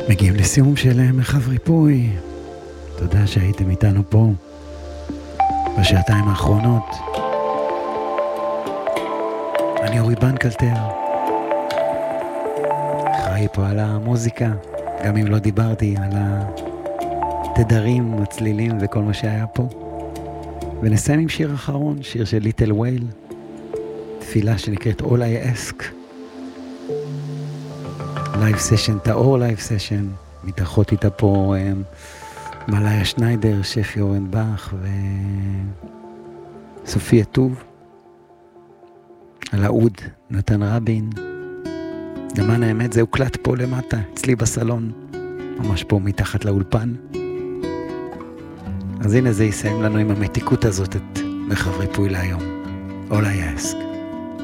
מגיעים לסיום של מרחב ריפוי. תודה שהייתם איתנו פה בשעתיים האחרונות. אני אורי בנקלטר, אחראי פה על המוזיקה, גם אם לא דיברתי על התדרים, הצלילים וכל מה שהיה פה. ונסיים עם שיר אחרון, שיר של ליטל וייל, תפילה שנקראת All I Ask. לייב סשן, טאור לייב סשן, מתאחות איתה פה מלאיה שניידר, שפי אורנבך וסופיה טוב. על העוד, נתן רבין. למען האמת זה הוקלט פה למטה, אצלי בסלון, ממש פה מתחת לאולפן. אז הנה זה יסיים לנו עם המתיקות הזאת את מרחב ריפוי להיום. All I Ask.